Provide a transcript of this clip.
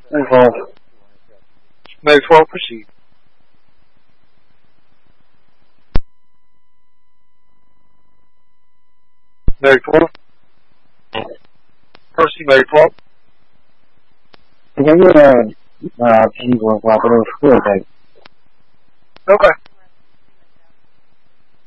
Mary 12. Mary 12, proceed. Mary 12. Proceed, Mary 12. Can you get a PD1 cooperative? Really big. Okay.